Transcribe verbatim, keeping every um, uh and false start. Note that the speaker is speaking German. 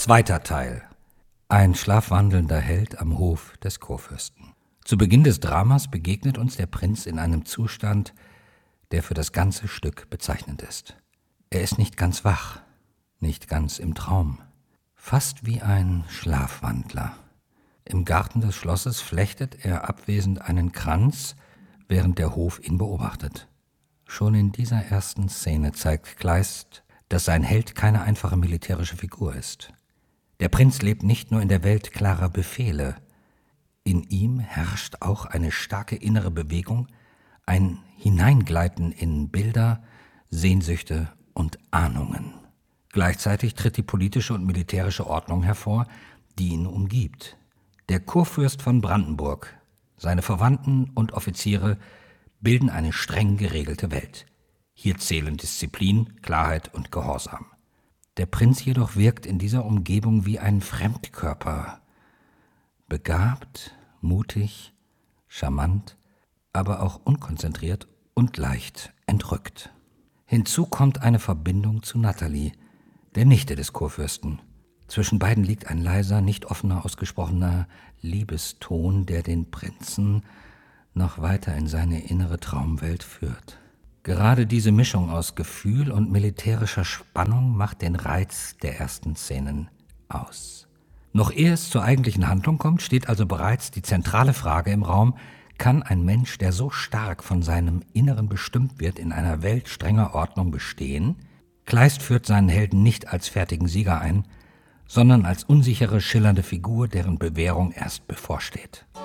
Zweiter Teil. Ein schlafwandelnder Held am Hof des Kurfürsten. Zu Beginn des Dramas begegnet uns der Prinz in einem Zustand, der für das ganze Stück bezeichnend ist. Er ist nicht ganz wach, nicht ganz im Traum, fast wie ein Schlafwandler. Im Garten des Schlosses flechtet er abwesend einen Kranz, während der Hof ihn beobachtet. Schon in dieser ersten Szene zeigt Kleist, dass sein Held keine einfache militärische Figur ist. Der Prinz lebt nicht nur in der Welt klarer Befehle. In ihm herrscht auch eine starke innere Bewegung, ein Hineingleiten in Bilder, Sehnsüchte und Ahnungen. Gleichzeitig tritt die politische und militärische Ordnung hervor, die ihn umgibt. Der Kurfürst von Brandenburg, seine Verwandten und Offiziere bilden eine streng geregelte Welt. Hier zählen Disziplin, Klarheit und Gehorsam. Der Prinz jedoch wirkt in dieser Umgebung wie ein Fremdkörper. Begabt, mutig, charmant, aber auch unkonzentriert und leicht entrückt. Hinzu kommt eine Verbindung zu Natalie, der Nichte des Kurfürsten. Zwischen beiden liegt ein leiser, nicht offener ausgesprochener Liebeston, der den Prinzen noch weiter in seine innere Traumwelt führt. Gerade diese Mischung aus Gefühl und militärischer Spannung macht den Reiz der ersten Szenen aus. Noch ehe es zur eigentlichen Handlung kommt, steht also bereits die zentrale Frage im Raum: Kann ein Mensch, der so stark von seinem Inneren bestimmt wird, in einer Welt strenger Ordnung bestehen? Kleist führt seinen Helden nicht als fertigen Sieger ein, sondern als unsichere, schillernde Figur, deren Bewährung erst bevorsteht.